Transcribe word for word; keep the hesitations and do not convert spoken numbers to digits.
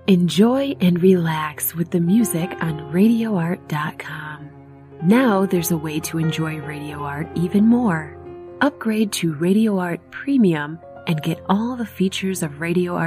Enjoy and relax with the music on radio art dot com. Now there's a way to enjoy Radio Art even more. Upgrade to Radio Art Premium and get all the features of Radio Art